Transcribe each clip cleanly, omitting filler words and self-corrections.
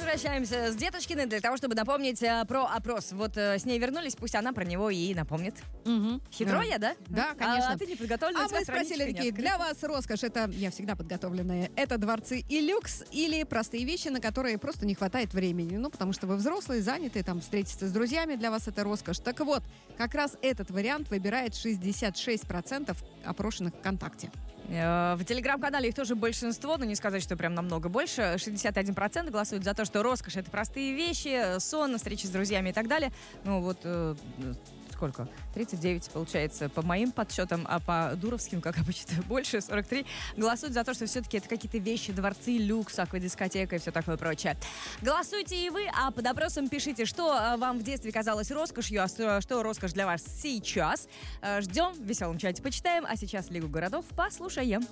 Возвращаемся с Деточкиной для того, чтобы напомнить про опрос. Вот с ней вернулись, пусть она про него и напомнит. Хитро я, да? Да, конечно. А ты не подготовлена? А вы спросили такие, для вас роскошь, это, я всегда подготовленная, это дворцы и люкс или простые вещи, на которые просто не хватает времени? Ну, потому что вы взрослые, заняты, там, встретиться с друзьями, для вас это роскошь. Так вот, как раз этот вариант выбирает 66% опрошенных ВКонтакте. В телеграм-канале их тоже большинство, но не сказать, что прям намного больше. 61% голосуют за то, что роскошь — это простые вещи, сон, встречи с друзьями и так далее. Ну вот... сколько? 39, получается, по моим подсчетам, а по дуровским, как обычно, больше, 43, голосуют за то, что все-таки это какие-то вещи, дворцы, люкс, аквадискотека и все такое прочее. Голосуйте и вы, а под опросом пишите, что вам в детстве казалось роскошью, а что роскошь для вас сейчас. Ждем, в веселом чате почитаем, а сейчас Лигу городов послушаем.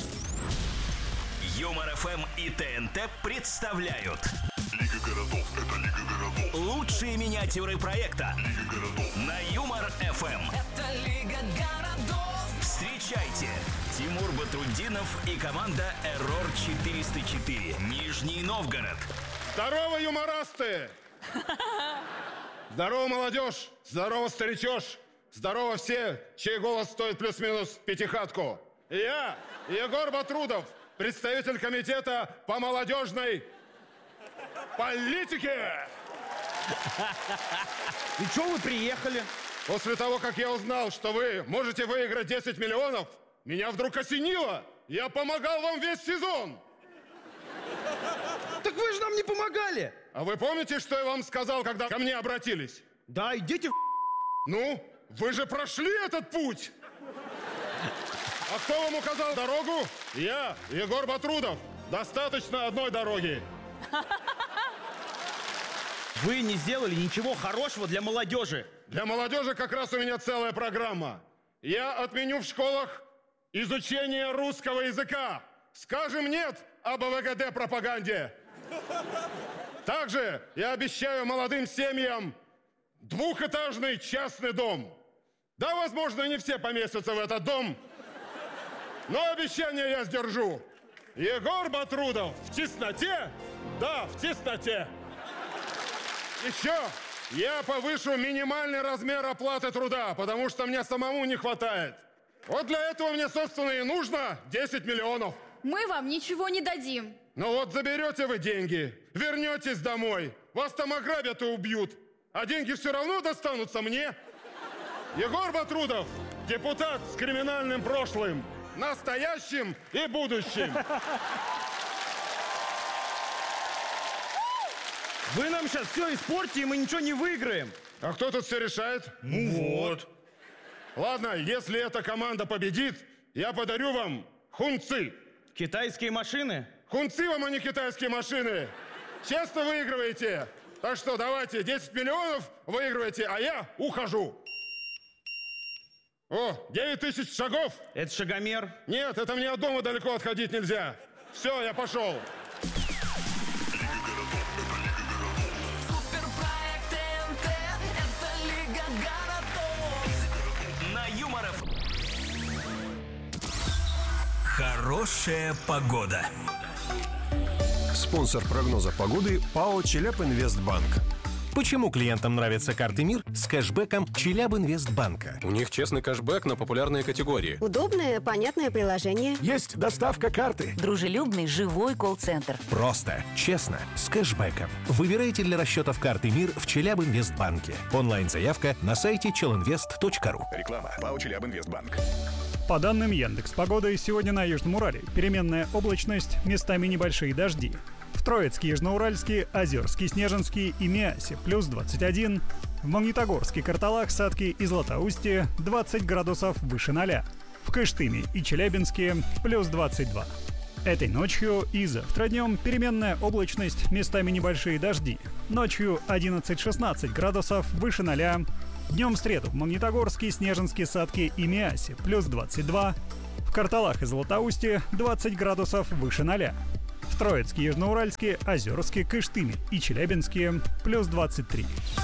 Юмор ФМ и ТНТ представляют Лига городов, это Лига городов. лучшие миниатюры проекта Лига городов. на Юмор ФМ. Это Лига городов. Встречайте Тимур Батрутдинов и команда Error 404 Нижний Новгород. Здорово, юморасты! Здорово, молодежь! Здорово, старичёж! Здорово все, чей голос стоит плюс-минус пятихатку! Я, Егор Батрудов, представитель комитета по молодежной политике! И чё вы приехали? После того, как я узнал, что вы можете выиграть 10 миллионов, меня вдруг осенило! Я помогал вам весь сезон! Так вы же нам не помогали! А вы помните, что я вам сказал, когда ко мне обратились? Да, идите в... Ну, вы же прошли этот путь! А кто вам указал дорогу? Я, Егор Батрудов. Достаточно одной дороги. Вы не сделали ничего хорошего для молодежи. Для молодежи как раз у меня целая программа. Я отменю в школах изучение русского языка. Скажем нет АБВГД пропаганде. Также я обещаю молодым семьям двухэтажный частный дом. Да, возможно, не все поместятся в этот дом, но обещание я сдержу. Егор Батрудов в тесноте? Да, в тесноте. Еще я повышу минимальный размер оплаты труда, потому что мне самому не хватает. Вот для этого мне, собственно, и нужно 10 миллионов. Мы вам ничего не дадим. Ну вот заберете вы деньги, вернетесь домой, вас там ограбят и убьют, а деньги все равно достанутся мне. Егор Батрудов, депутат с криминальным прошлым, настоящим и будущим. Вы нам сейчас все испортите, и мы ничего не выиграем. А кто тут все решает? Ну вот. Ладно, если эта команда победит, я подарю вам хунцы. Китайские машины? Хунцы вам, а не китайские машины. Честно выигрываете. Так что давайте, 10 миллионов выигрываете, а я ухожу. О, 9 тысяч шагов. Это шагомер. Нет, это мне от дома далеко отходить нельзя. Все, я пошел. Суперпроект ТНТ. Это Лига городов. На Юмор ФМ. Хорошая погода. Спонсор прогноза погоды ПАО «Челябинвестбанк». Почему клиентам нравятся карты МИР с кэшбэком Челябинвестбанка? У них честный кэшбэк на популярные категории. Удобное, понятное приложение. Есть доставка карты. Дружелюбный, живой колл-центр. Просто, честно, с кэшбэком. Выбирайте для расчетов карты МИР в Челябинвестбанке. Онлайн-заявка на сайте челинвест.ру. Реклама. ПАО «Челябинвестбанк». По данным Яндекс.Погоды, сегодня на Южном Урале переменная облачность, местами небольшие дожди. В Троицке, Южноуральске, Озерске, Снежинске и Миасе плюс 21. В Магнитогорске, Карталах, Сатке и Златоусте 20 градусов выше 0. В Кыштыме и Челябинске плюс 22. Этой ночью и завтра днем переменная облачность, местами небольшие дожди. Ночью 11-16 градусов выше 0. Днем в среду в Магнитогорске, Снежинске, Сатке и Миасе плюс 22. В Карталах и Златоусте 20 градусов выше 0. В Троицке, Южноуральске, Озерске, Кыштыме и Челябинске плюс 23.